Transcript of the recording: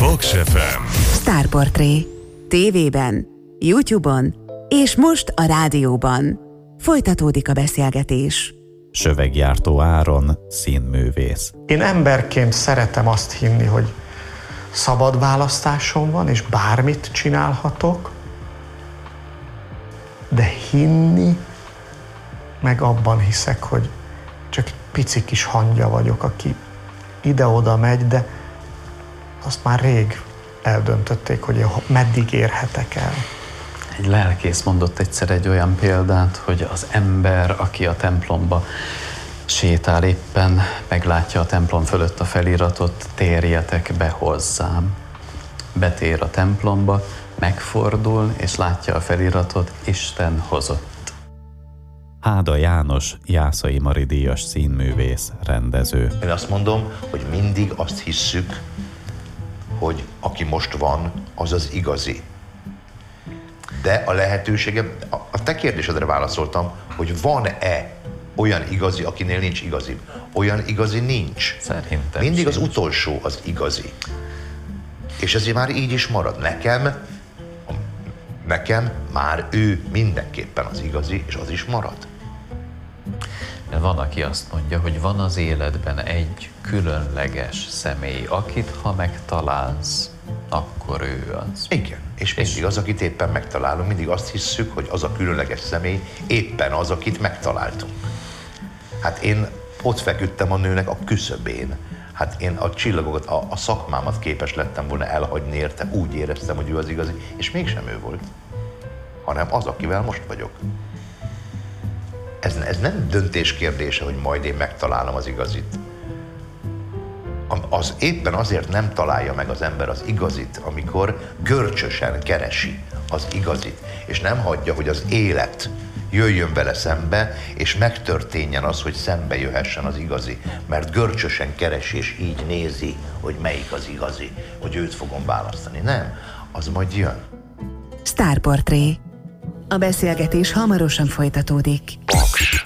Paks FM. Sztárportré. TV-ben, YouTube-on és most a rádióban. Folytatódik a beszélgetés. Söveggyártó Áron, színművész. Én emberként szeretem azt hinni, hogy szabad választásom van, és bármit csinálhatok, de hinni, meg abban hiszek, hogy csak egy pici kis hangya vagyok, aki ide-oda megy, de azt már rég eldöntötték, hogy meddig érhetek el. Egy lelkész mondott egyszer egy olyan példát, hogy az ember, aki a templomba sétál éppen, meglátja a templom fölött a feliratot, térjetek be hozzám. Betér a templomba, megfordul, és látja a feliratot, Isten hozott. Háda János, Jászai Mari díjas színművész, rendező. Én azt mondom, hogy mindig azt hisszük, hogy aki most van, az az igazi. De a lehetősége, a te kérdésedre válaszoltam, hogy van-e olyan igazi, akinél nincs igazi. Olyan igazi nincs. Szerintem mindig sincs. Az utolsó az igazi. És ezért már így is marad. Nekem már ő mindenképpen az igazi, és az is marad. De van, aki azt mondja, hogy van az életben egy különleges személy, akit ha megtalálsz, akkor ő az. Igen, és mindig az, akit éppen megtalálunk, mindig azt hisszük, hogy az a különleges személy éppen az, akit megtaláltunk. Hát én ott feküdtem a nőnek a küszöbén. Hát én a csillagokat, a szakmámat képes lettem volna elhagyni érte, úgy éreztem, hogy ő az igazi, és mégsem ő volt, hanem az, akivel most vagyok. Ez nem döntés kérdése, hogy majd én megtalálom az igazit. Az éppen azért nem találja meg az ember az igazit, amikor görcsösen keresi az igazit, és nem hagyja, hogy az élet jöjjön vele szembe, és megtörténjen az, hogy szembe jöhessen az igazi. Mert görcsösen keresi, és így nézi, hogy melyik az igazi, hogy őt fogom választani. Nem, az majd jön. Sztárportré. A beszélgetés hamarosan folytatódik.